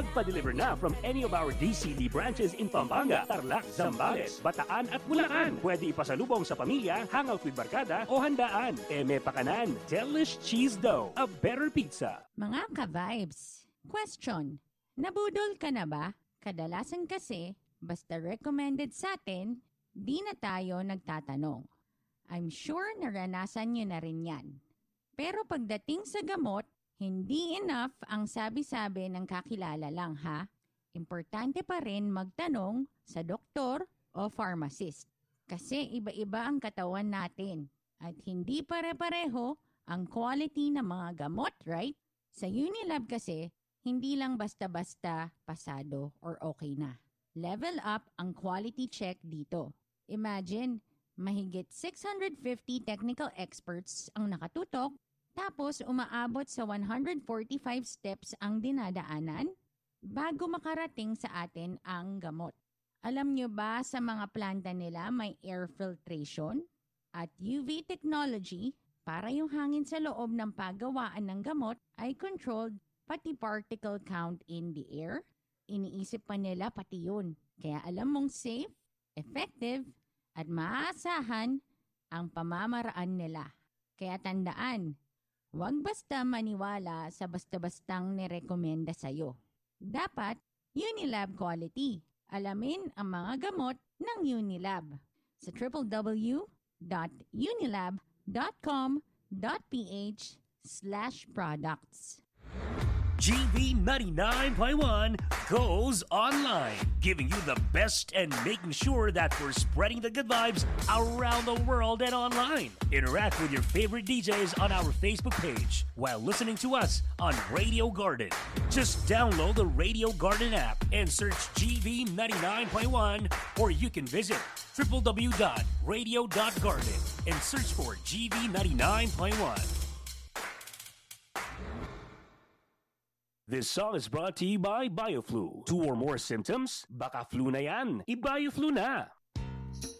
Magpa-deliver na from any of our DCD branches in Pampanga, Tarlac, Zambales, Bataan at Bulacan. Pwede ipasalubong sa pamilya, hangout with barkada o handaan. Eme Pakanan, Delish Cheese Dough, a better pizza. Mga ka-vibes, question, nabudol ka na ba? Kadalasan kasi, basta recommended sa atin, di na tayo nagtatanong. I'm sure naranasan nyo na rin yan. Pero pagdating sa gamot, hindi enough ang sabi-sabi ng kakilala lang ha. Importante pa rin magtanong sa doktor o pharmacist. Kasi iba-iba ang katawan natin at hindi pare-pareho ang quality ng mga gamot, right? Sa Unilab kasi, hindi lang basta-basta pasado or okay na. Level up ang quality check dito. Imagine, mahigit 650 technical experts ang nakatutok, tapos umaabot sa 145 steps ang dinadaanan bago makarating sa atin ang gamot. Alam nyo ba sa mga planta nila may air filtration at UV technology para yung hangin sa loob ng paggawaan ng gamot ay controlled pati particle count in the air? Iniisip pa nila pati yun. Kaya alam mong safe, effective, at maaasahan ang pamamaraan nila. Kaya tandaan, huwag basta maniwala sa basta-bastang nirekomenda sa'yo. Dapat, Unilab quality. Alamin ang mga gamot ng Unilab sa www.unilab.com.ph/products. GV 99.1 goes online, giving you the best and making sure that we're spreading the good vibes around the world and online. Interact with your favorite DJs on our Facebook page while listening to us on Radio Garden. Just download the Radio Garden app and search GV 99.1, or you can visit www.radio.garden and search for GV 99.1. This song is brought to you by BioFlu. 2 or more symptoms? Baka flu na yan. I-BioFlu na!